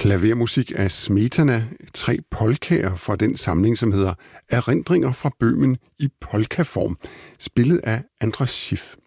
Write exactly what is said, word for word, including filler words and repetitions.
Klavermusik af Smetana, tre polkaer fra den samling, som hedder Erindringer fra Bøhmen i polkaform, spillet af Andras Schiff.